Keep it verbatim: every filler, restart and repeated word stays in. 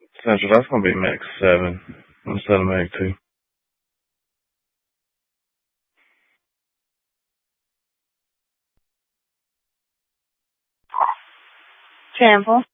Central, that's gonna be Mac seven instead of Mac two. Sample.